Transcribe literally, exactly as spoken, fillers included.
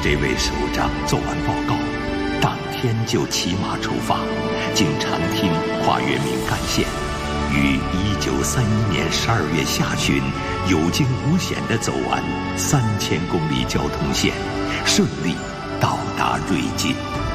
这位首长做完报告，当天就骑马出发，经长汀跨越闽赣线，于一九三一年十二月下旬有惊无险地走完三千公里交通线，顺利到达瑞金。